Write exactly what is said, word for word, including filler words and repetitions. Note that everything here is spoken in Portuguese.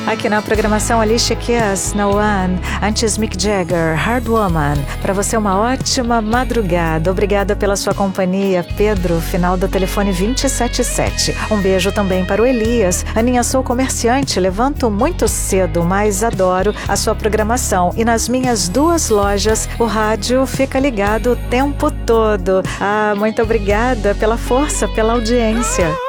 Aqui na programação Alicia Keys, na One, antes Mick Jagger, Hard Woman. Para você uma ótima madrugada. Obrigada pela sua companhia, Pedro, final do telefone vinte e sete sete. Um beijo também para o Elias. Aninha, sou comerciante, levanto muito cedo, mas adoro a sua programação. E nas minhas duas lojas, o rádio fica ligado o tempo todo. Ah, muito obrigada pela força, pela audiência.